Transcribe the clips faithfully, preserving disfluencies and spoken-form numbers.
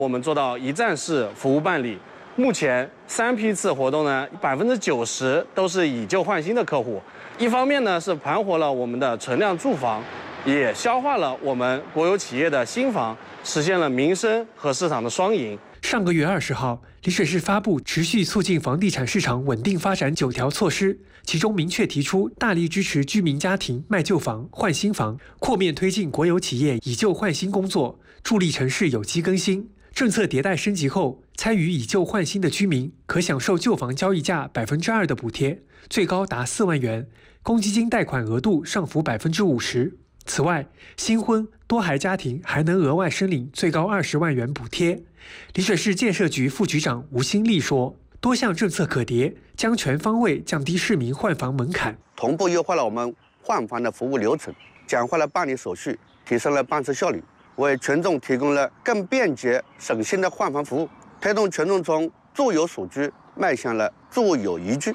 我们做到一站式服务办理。目前三批次活动呢，百分之九十都是以旧换新的客户。一方面呢是盘活了我们的存量住房，也消化了我们国有企业的新房，实现了民生和市场的双赢。 上个月二十号，丽水市发布持续促进房地产市场稳定发展九条措施，其中明确提出大力支持居民家庭卖旧房换新房，扩面推进国有企业以旧换新工作，助力城市有机更新。政策迭代升级后，参与以旧换新的居民可享受旧房交易价百分之二的补贴，最高达四万元，公积金贷款额度上浮百分之五十。此外，新婚多孩家庭还能额外申领最高二十万元补贴。丽水市建设局副局长吴新丽说，多项政策可迭，将全方位降低市民换房门槛， 同步优化了我们换房的服务流程，简化了办理手续，提升了办事效率，为群众提供了更便捷省心的换房服务，推动群众从住有属居迈向了住有宜居。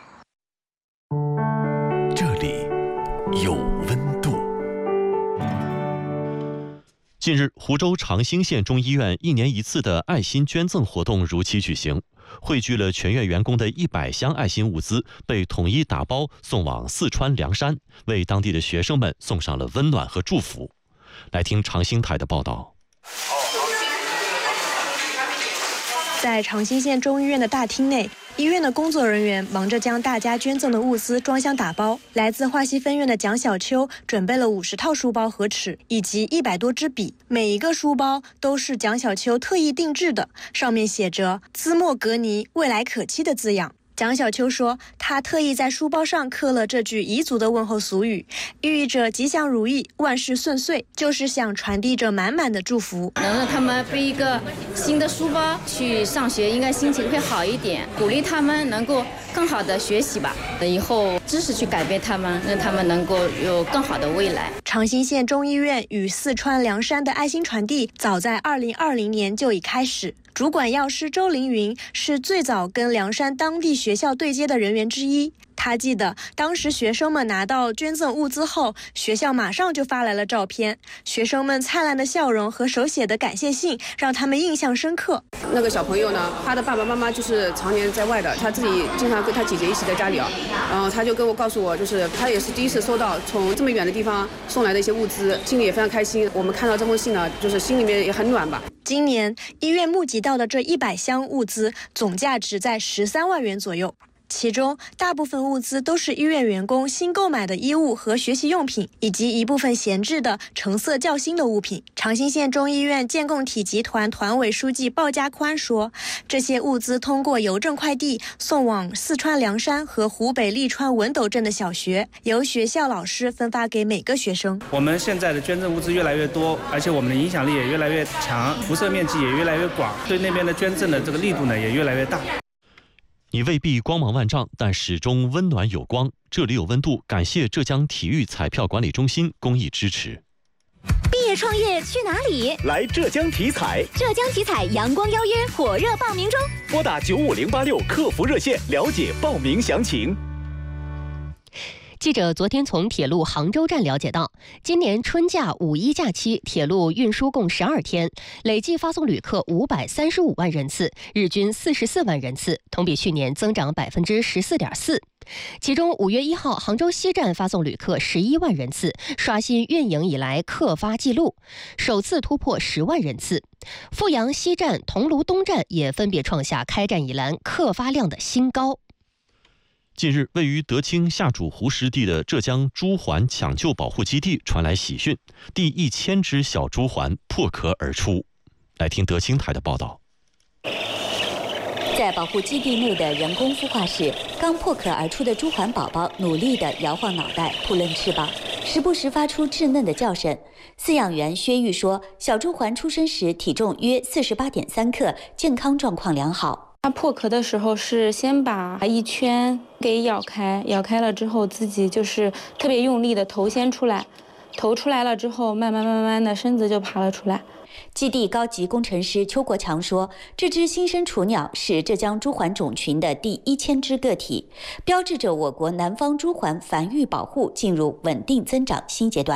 这里有温度。 近日，湖州长兴县中医院一年一次的爱心捐赠活动如期举行，汇聚了全院员工的一百箱爱心物资，被统一打包送往四川凉山，为当地的学生们送上了温暖和祝福。来听长兴台的报道。 在长兴县中医院的大厅内，医院的工作人员忙着将大家捐赠的物资装箱打包。来自华西分院的蒋小秋准备了五十套书包和尺，以及一百多支笔，每一个书包都是蒋小秋特意定制的，上面写着“兹莫格尼，未来可期”的字样。蒋小秋说，他特意在书包上刻了这句彝族的问候俗语，寓意着吉祥如意、万事顺遂，就是想传递着满满的祝福。 能让他们背一个新的书包去上学，应该心情会好一点，鼓励他们能够更好的学习吧，以后知识去改变他们，让他们能够有更好的未来。 长兴县中医院与四川凉山的爱心传递，早在二零二零年就已开始。主管药师周凌云是最早跟凉山当地学校对接的人员之一。他记得当时学生们拿到捐赠物资后，学校马上就发来了照片，学生们灿烂的笑容和手写的感谢信让他们印象深刻。 那个小朋友呢，他的爸爸妈妈就是常年在外的，他自己经常跟他姐姐一起在家里啊，然后他就跟我告诉我，就是他也是第一次收到从这么远的地方送来的一些物资，心里也非常开心。我们看到这封信呢，就是心里面也很暖吧。 今年医院募集到的这一百箱物资总价值在十三万元左右，其中大部分物资都是医院员工新购买的衣物和学习用品，以及一部分闲置的成色较新的物品。长兴县中医院建共体集团团委书记鲍家宽说，这些物资通过邮政快递送往四川凉山和湖北利川文斗镇的小学，由学校老师分发给每个学生。 我们现在的捐赠物资越来越多，而且我们的影响力也越来越强，辐射面积也越来越广，对那边的捐赠的这个力度呢也越来越大。 你未必光芒万丈，但始终温暖有光。这里有温度，感谢浙江体育彩票管理中心公益支持。 毕业创业去哪里？ 来浙江体彩。 浙江体彩阳光邀约火热报名中， 拨打九五零八六客服热线了解报名详情。 记者昨天从铁路杭州站了解到，今年春假、五一假期铁路运输共十二天，累计发送旅客五百三十五万人次，日均四十四万人次，同比去年增长百分之十四点四。其中，五月一号杭州西站发送旅客十一万人次，刷新运营以来客发纪录，首次突破十万人次。阜阳西站、桐庐东站也分别创下开站以来客发量的新高。 近日，位于德清下主湖湿地的浙江朱鹮抢救保护基地传来喜讯，第一千只小朱鹮破壳而出。来听德清台的报道。 在保护基地内的人工孵化室，刚破壳而出的朱鹮宝宝努力地摇晃脑袋，扑棱翅膀，时不时发出稚嫩的叫声。饲养员薛玉说，小朱鹮出生时体重约四十八点三克，健康状况良好。 它破壳的时候是先把一圈给咬开，咬开了之后自己就是特别用力的头先出来，头出来了之后慢慢慢慢的身子就爬了出来。 基地高级工程师邱国强说，这只新生雏鸟是浙江朱鹮种群的第一千只个体，标志着我国南方朱鹮繁育保护进入稳定增长新阶段。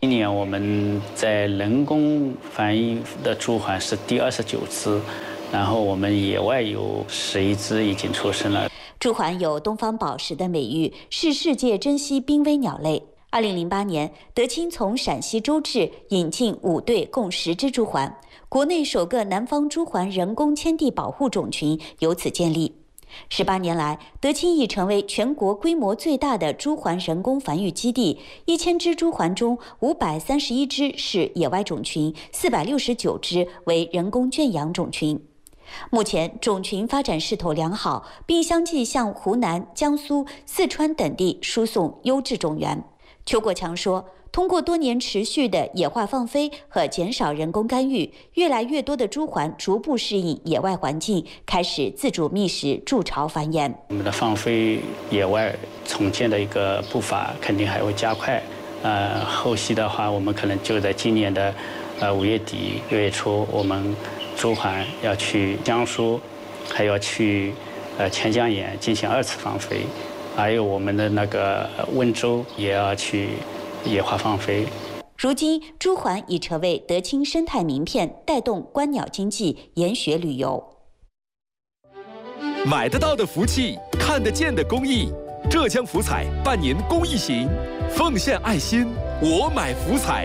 今年我们在人工繁育的猪环是第二十九只，然后我们野外有十一只已经出生了。 猪环有东方宝石的美誉，是世界珍稀濒危鸟类。二零零八年，德清从陕西周至引进五对共十只猪环，国内首个南方猪环人工迁地保护种群由此建立。十八年来，德清已成为全国规模最大的猪环人工繁育基地。一千只猪环中，五百三十一只是野外种群，四百六十九只为人工圈养种群。目前种群发展势头良好，并相继向湖南、江苏、四川等地输送优质种源。邱国强说，通过多年持续的野化放飞和减少人工干预，越来越多的猪环逐步适应野外环境，开始自主觅食、筑巢繁衍。 我们的放飞野外重建的一个步伐肯定还会加快。呃，后期的话，我们可能就在今年的呃五月底、六月初，我们猪环要去江苏，还要去呃钱江堰进行二次放飞，还有我们的那个温州也要去野化放飞。 如今，猪环已成为德清生态名片，带动观鸟经济、研学旅游。 买得到的福气，看得见的公益。浙江福彩半年公益行，奉献爱心，我买福彩。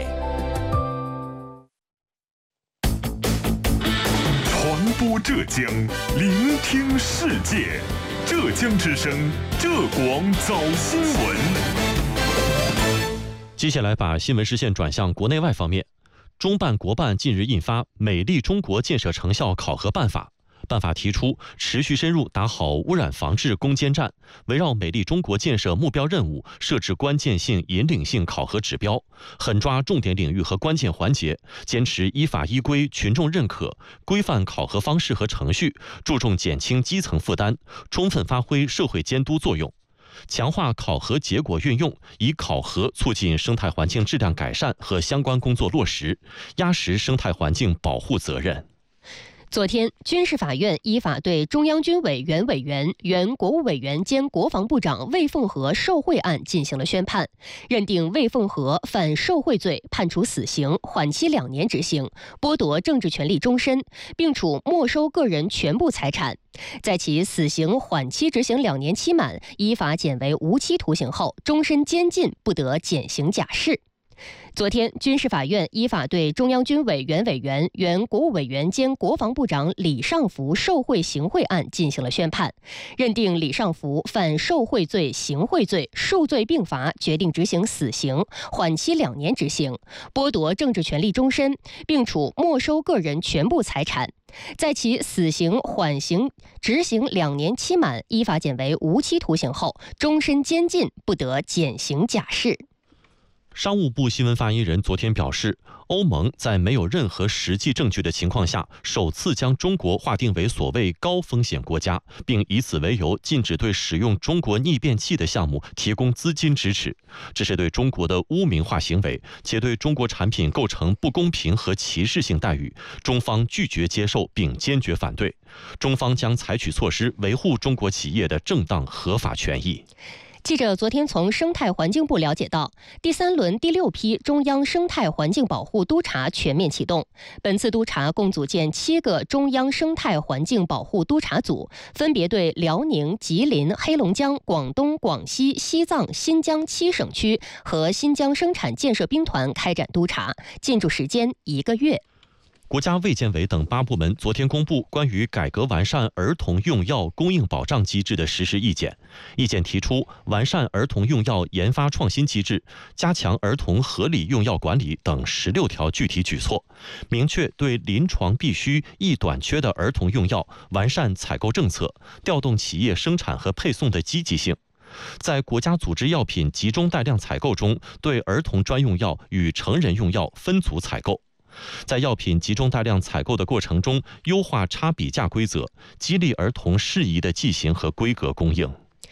传播浙江，聆听世界。浙江之声，浙广早新闻。 接下来把新闻视线转向国内外方面。中办国办近日印发《美丽中国建设成效考核办法》，办法提出持续深入打好污染防治攻坚战，围绕美丽中国建设目标任务设置关键性、引领性考核指标，狠抓重点领域和关键环节，坚持依法依规、群众认可，规范考核方式和程序，注重减轻基层负担，充分发挥社会监督作用。强化考核结果运用，以考核促进生态环境质量改善和相关工作落实，压实生态环境保护责任。 昨天，军事法院依法对中央军委原委员、原国务委员兼国防部长魏凤和受贿案进行了宣判，认定魏凤和犯受贿罪，判处死刑，缓期两年执行，剥夺政治权利终身，并处没收个人全部财产。在其死刑缓期执行两年期满，依法减为无期徒刑后，终身监禁，不得减刑假释。昨天，军事法院依法对中央军委原委员、原国务委员兼国防部长李尚福受贿行贿案进行了宣判，认定李尚福犯受贿罪、行贿罪，数罪并罚，决定执行死刑，缓期两年执行，剥夺政治权利终身，并处没收个人全部财产。在其死刑缓刑执行两年期满，依法减为无期徒刑后，终身监禁，不得减刑假释。 商务部新闻发言人昨天表示，欧盟在没有任何实际证据的情况下，首次将中国划定为所谓高风险国家，并以此为由禁止对使用中国逆变器的项目提供资金支持，这是对中国的污名化行为，且对中国产品构成不公平和歧视性待遇，中方拒绝接受并坚决反对。中方将采取措施维护中国企业的正当合法权益。 记者昨天从生态环境部了解到，第三轮第六批中央生态环境保护督察全面启动。本次督察共组建七个中央生态环境保护督察组，分别对辽宁、吉林、黑龙江、广东、广西、西藏、新疆七省区和新疆生产建设兵团开展督查，进驻时间一个月。 国家卫健委等八部门昨天公布关于改革完善儿童用药供应保障机制的实施意见。意见提出完善儿童用药研发创新机制，加强儿童合理用药管理等十六条具体举措，明确对临床必需、易短缺的儿童用药完善采购政策，调动企业生产和配送的积极性。在国家组织药品集中带量采购中，对儿童专用药与成人用药分组采购。在药品集中带量采购的过程中，优化差比价规则，激励儿童适宜的剂型和规格供应。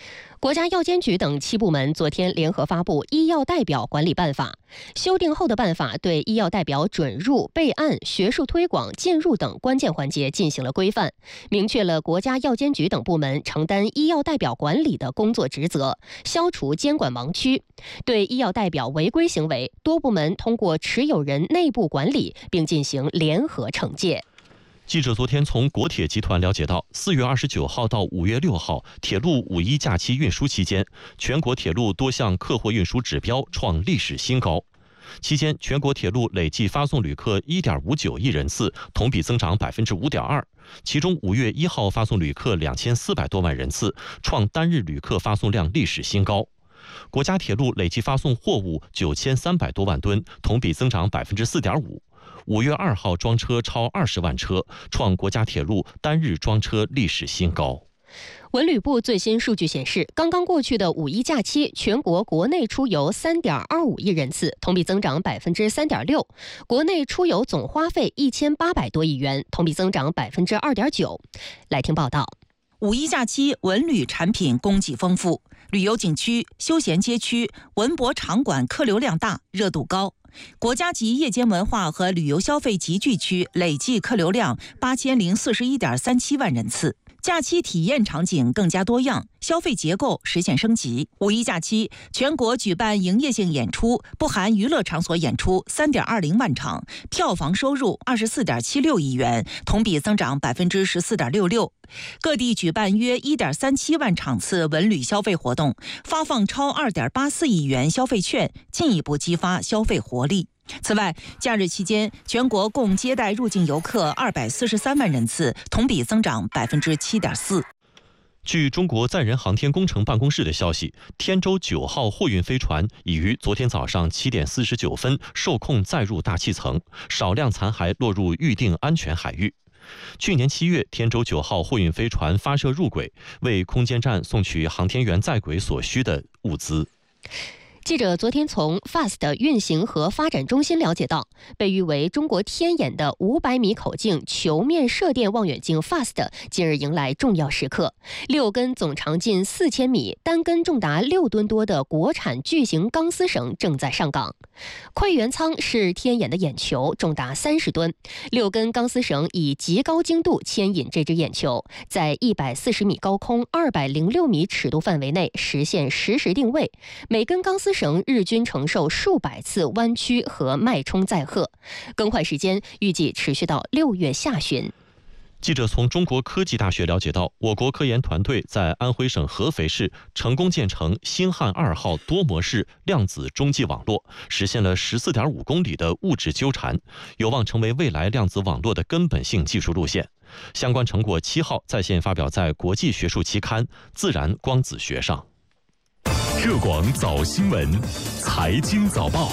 国家药监局等七部门昨天联合发布《医药代表管理办法》，修订后的办法对医药代表准入、备案、学术推广、进入等关键环节进行了规范，明确了国家药监局等部门承担医药代表管理的工作职责，消除监管盲区。对医药代表违规行为，多部门通过持有人内部管理，并进行联合惩戒。 记者昨天从国铁集团了解到，四月二十九号到五月六号铁路五一假期运输期间，全国铁路多项客货运输指标创历史新高。期间，全国铁路累计发送旅客 一点五九亿人次，同比增长 百分之五点二。其中，五月一号发送旅客两千四百多万人次，创单日旅客发送量历史新高。国家铁路累计发送货物九千三百多万吨，同比增长 百分之四点五。五月二号装车超二十万车，创国家铁路单日装车历史新高。 文旅部最新数据显示，刚刚过去的五一假期，全国国内出游 三点二五亿人次，同比增长 百分之三点六， 国内出游总花费一千八百多亿元，同比增长 百分之二点九。 来听报道。 五一假期文旅产品供给丰富，旅游景区、休闲街区、文博场馆客流量大，热度高。国家级夜间文化和旅游消费集聚区累计客流量八千零四十一点三七万人次。假期体验场景更加多样，消费结构实现升级。五一假期，全国举办营业性演出（不含娱乐场所演出） 三点二零万场，票房收入二十四点七六亿元，同比增长 百分之十四点六六。各地举办约 一点三七万场次文旅消费活动，发放超 二点八四亿元消费券，进一步激发消费活力。此外，假日期间，全国共接待入境游客二百四十三万人次，同比增长 百分之七点四。 据中国载人航天工程办公室的消息，天舟九号货运飞船已于昨天早上七点四十九分受控载入大气层，少量残骸落入预定安全海域。去年七月，天舟九号货运飞船发射入轨，为空间站送去航天员在轨所需的物资。 记者昨天从 F A S T 运行和发展中心了解到，被誉为中国天眼的五百米口径球面射电望远镜 F A S T 近日迎来重要时刻。六根总长近四千米、单根重达六吨多的国产巨型钢丝绳正在上岗。馈源舱是天眼的眼球，重达三十吨。六根钢丝绳以极高精度牵引这只眼球，在一百四十米高空、二百零六米尺度范围内实现实时定位。每根钢丝绳日均承受数百次弯曲和脉冲载荷，更换时间预计持续到六月下旬。 记者从中国科技大学了解到，我国科研团队在安徽省合肥市成功建成星汉二号多模式量子中继网络，实现了 十四点五公里的物质纠缠，有望成为未来量子网络的根本性技术路线。相关成果七号在线发表在国际学术期刊《自然光子学》上。 浙广早新闻，财经早报。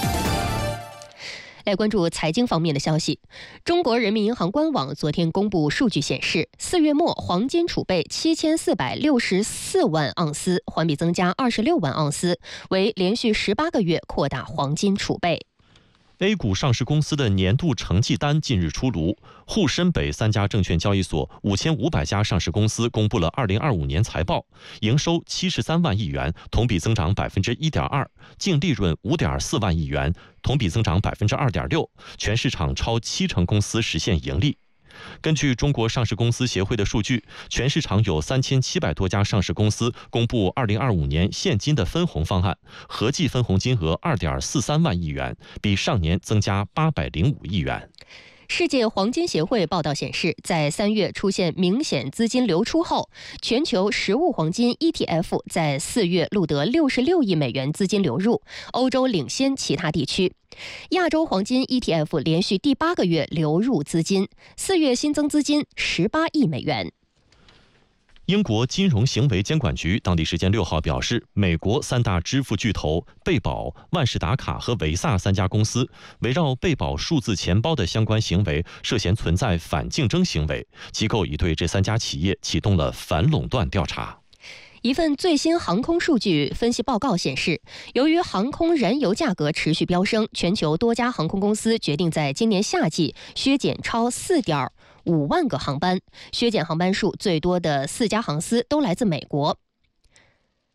来关注财经方面的消息。中国人民银行官网昨天公布数据显示，四月末黄金储备七千四百六十四万盎司，环比增加二十六万盎司，为连续十八个月扩大黄金储备。 A 股上市公司的年度成绩单近日出炉，沪深北三家证券交易所五千五百家上市公司公布了二零二五年财报，营收七十三万亿元，同比增长 百分之一点二， 净利润五点四万亿元，同比增长 百分之二点六， 全市场超七成公司实现盈利。根据中国上市公司协会的数据，全市场有三千七百多家上市公司公布二零二五年现金的分红方案，合计分红金额二点四三万亿元，比上年增加八百零五亿元。 世界黄金协会报道显示，在三月出现明显资金流出后，全球实物黄金 E T F 在四月录得六十六亿美元资金流入，欧洲领先其他地区。亚洲黄金 E T F 连续第八个月流入资金，四月新增资金十八亿美元。 英国金融行为监管局当地时间六号表示，美国三大支付巨头贝宝、万事达卡和维萨三家公司围绕贝宝数字钱包的相关行为涉嫌存在反竞争行为，机构已对这三家企业启动了反垄断调查。 一份最新航空数据分析报告显示，由于航空燃油价格持续飙升，全球多家航空公司决定在今年夏季削减超四点五万个航班，削减航班数最多的四家航司都来自美国。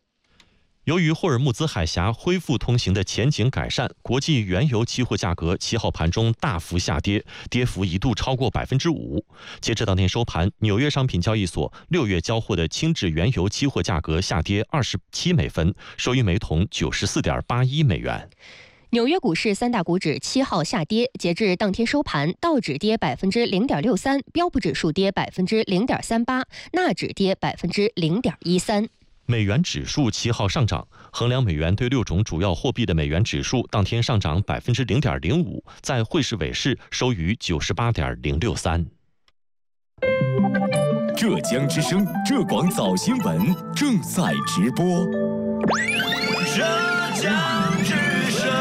由于霍尔木兹海峡恢复通行的前景改善，国际原油期货价格七号盘中大幅下跌，跌幅一度超过百分之五。截至当天收盘，纽约商品交易所六月交货的轻质原油期货价格下跌二十七美分，收于每桶九十四点八一美元。 纽约股市三大股指七号下跌，截至当天收盘，道指跌百分之零点六三，标普指数跌百分之零点三八，纳指跌百分之零点一三。 美元指数七号上涨，衡量美元对六种主要货币的美元指数当天上涨百分之零点零五，在汇市尾市收于九十八点零六三。 浙江之声浙广早新闻正在直播。 浙江之声。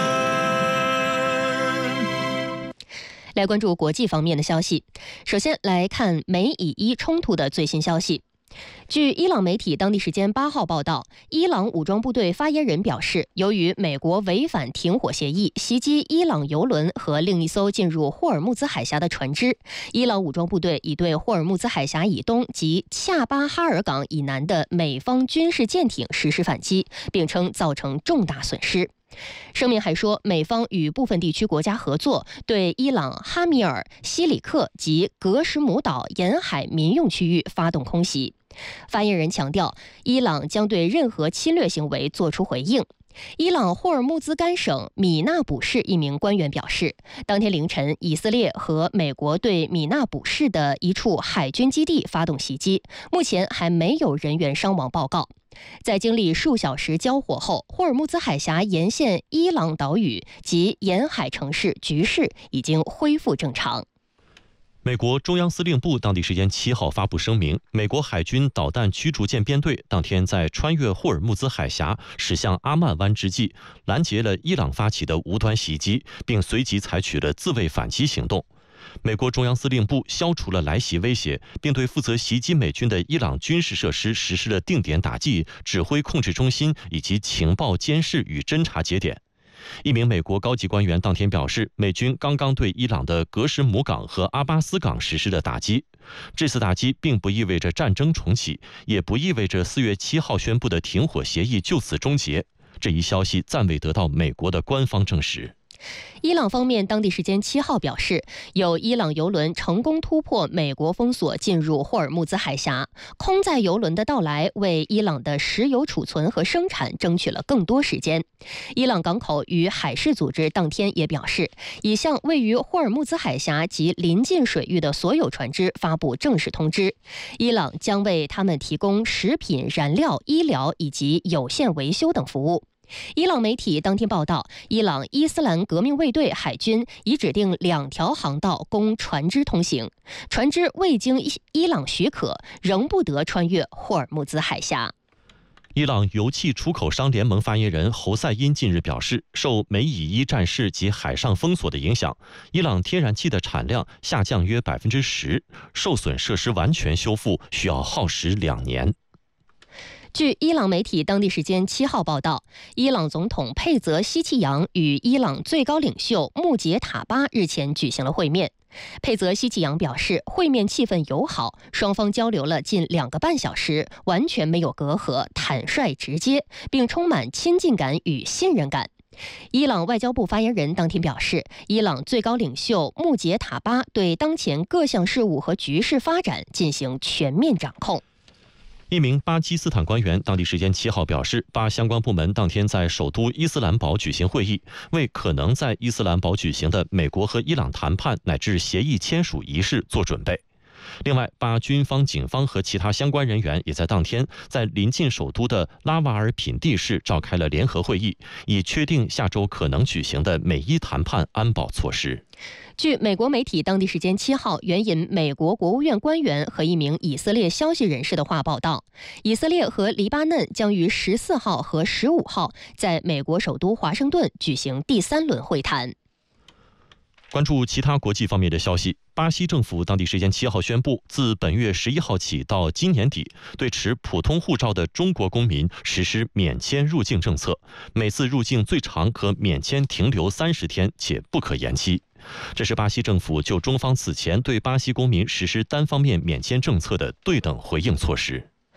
来关注国际方面的消息，首先来看美以伊冲突的最新消息。据伊朗媒体当地时间八号报道，伊朗武装部队发言人表示，由于美国违反停火协议，袭击伊朗油轮和另一艘进入霍尔木兹海峡的船只，伊朗武装部队已对霍尔木兹海峡以东及恰巴哈尔港以南的美方军事舰艇实施反击，并称造成重大损失。声明还说，美方与部分地区国家合作，对伊朗哈米尔、西里克及格什姆岛沿海民用区域发动空袭。发言人强调，伊朗将对任何侵略行为作出回应。伊朗霍尔木兹干省米纳卜市一名官员表示，当天凌晨，以色列和美国对米纳卜市的一处海军基地发动袭击，目前还没有人员伤亡报告。在经历数小时交火后，霍尔木兹海峡沿线伊朗岛屿及沿海城市局势已经恢复正常。 美国中央司令部当地时间七号发布声明，美国海军导弹驱逐舰编队当天在穿越霍尔木兹海峡驶向阿曼湾之际，拦截了伊朗发起的无端袭击，并随即采取了自卫反击行动。美国中央司令部消除了来袭威胁，并对负责袭击美军的伊朗军事设施实施了定点打击、指挥控制中心以及情报监视与侦察节点。一名美国高级官员当天表示，美军刚刚对伊朗的格什姆港和阿巴斯港实施了打击。这次打击并不意味着战争重启，也不意味着四月七号宣布的停火协议就此终结。这一消息暂未得到美国的官方证实。 伊朗方面当地时间七号表示，有伊朗油轮成功突破美国封锁，进入霍尔木兹海峡。空载油轮的到来为伊朗的石油储存和生产争取了更多时间。伊朗港口与海事组织当天也表示，已向位于霍尔木兹海峡及邻近水域的所有船只发布正式通知，伊朗将为他们提供食品、燃料、医疗以及有限维修等服务。伊朗媒体当天报道，伊朗伊斯兰革命卫队海军已指定两条航道供船只通行，船只未经伊朗许可，仍不得穿越霍尔木兹海峡。 伊朗油气出口商联盟发言人侯赛因近日表示，受美以伊战事及海上封锁的影响，伊朗天然气的产量下降约百分之十，受损设施完全修复需要耗时两年。 据伊朗媒体当地时间七号报道，伊朗总统佩泽希奇扬与伊朗最高领袖穆杰塔巴日前举行了会面。佩泽希奇扬表示，会面气氛友好，双方交流了近两个半小时，完全没有隔阂，坦率直接，并充满亲近感与信任感。伊朗外交部发言人当天表示，伊朗最高领袖穆杰塔巴对当前各项事务和局势发展进行全面掌控。 一名巴基斯坦官员当地时间七号表示，巴相关部门当天在首都伊斯兰堡举行会议，为可能在伊斯兰堡举行的美国和伊朗谈判乃至协议签署仪式做准备。另外，巴军方、警方和其他相关人员也在当天在临近首都的拉瓦尔品第市召开了联合会议，以确定下周可能举行的美伊谈判安保措施。 据美国媒体当地时间七号援引美国国务院官员和一名以色列消息人士的话报道，以色列和黎巴嫩将于十四号和十五号在美国首都华盛顿举行第三轮会谈。 关注其他国际方面的消息，巴西政府当地时间七号宣布，自本月十一号起到今年底，对持普通护照的中国公民实施免签入境政策，每次入境最长可免签停留三十天，且不可延期。这是巴西政府就中方此前对巴西公民实施单方面免签政策的对等回应措施。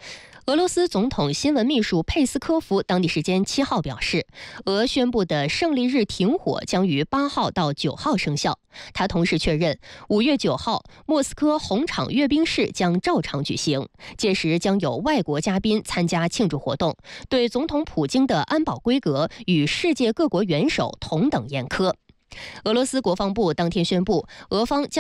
俄罗斯总统新闻秘书佩斯科夫当地时间七号表示，俄宣布的胜利日停火将于八号到九号生效。他同时确认，五月九号莫斯科红场阅兵式将照常举行，届时将有外国嘉宾参加庆祝活动，对总统普京的安保规格与世界各国元首同等严苛。俄罗斯国防部当天宣布，俄方将